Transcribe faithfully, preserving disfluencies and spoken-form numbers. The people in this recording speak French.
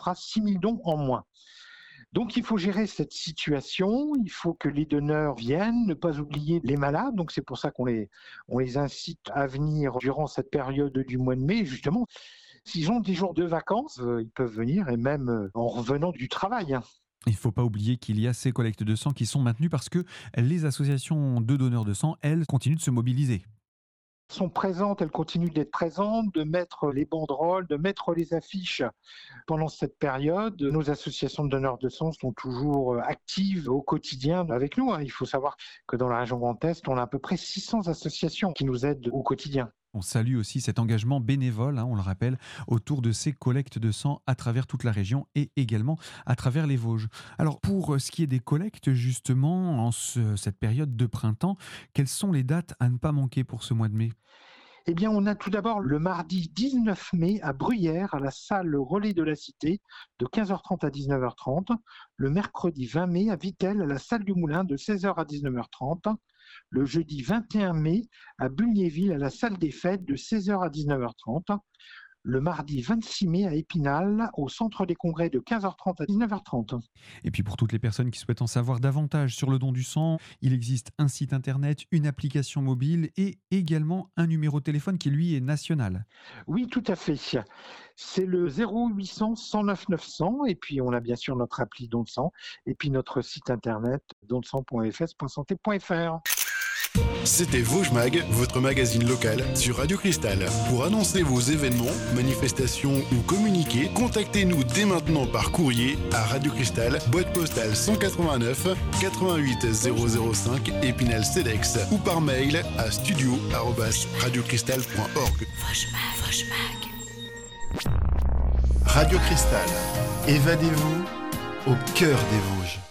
fera six mille dons en moins. Donc il faut gérer cette situation, il faut que les donneurs viennent, ne pas oublier les malades, donc c'est pour ça qu'on les, on les incite à venir durant cette période du mois de mai, justement. S'ils ont des jours de vacances, euh, ils peuvent venir, et même euh, en revenant du travail, hein. Il ne faut pas oublier qu'il y a ces collectes de sang qui sont maintenues parce que les associations de donneurs de sang, elles, continuent de se mobiliser. Sont présentes, elles continuent d'être présentes, de mettre les banderoles, de mettre les affiches pendant cette période. Nos associations de donneurs de sang sont toujours actives au quotidien avec nous. Il faut savoir que dans la région Grand Est, on a à peu près six cents associations qui nous aident au quotidien. On salue aussi cet engagement bénévole, hein, on le rappelle, autour de ces collectes de sang à travers toute la région et également à travers les Vosges. Alors, pour ce qui est des collectes, justement, en ce- cette période de printemps, quelles sont les dates à ne pas manquer pour ce mois de mai ? Eh bien, on a tout d'abord le mardi dix-neuf mai à Bruyères, à la salle Relais de la Cité, de quinze heures trente à dix-neuf heures trente. Le mercredi vingt mai à Vittel, à la salle du Moulin, de seize heures à dix-neuf heures trente. Le jeudi vingt et un mai à Bulgnéville, à la salle des fêtes, de seize heures à dix-neuf heures trente. Le mardi vingt-six mai à Épinal, au centre des congrès, de quinze heures trente à dix-neuf heures trente. Et puis pour toutes les personnes qui souhaitent en savoir davantage sur le don du sang, il existe un site internet, une application mobile et également un numéro de téléphone qui lui est national. Oui, tout à fait. C'est le zéro huit cents, cent neuf, neuf cents, et puis on a bien sûr notre appli Don de sang, et puis notre site internet don de sang point f s point santé point f r. C'était Vosges Mag, votre magazine local sur Radio Cristal. Pour annoncer vos événements, manifestations ou communiquer, contactez-nous dès maintenant par courrier à Radio Cristal, boîte postale cent quatre-vingt-neuf, quatre-vingt-huit zéro zéro cinq, Épinal Cedex, ou par mail à studio arobase radiocristal point org. Radio Cristal, évadez-vous au cœur des Vosges.